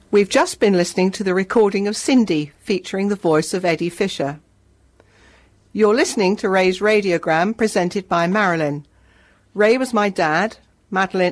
We've just been listening to the recording of Cindy, featuring the voice of Eddie Fisher. You're listening to Ray's Radiogram, presented by Marilyn. Ray was my dad, Madeline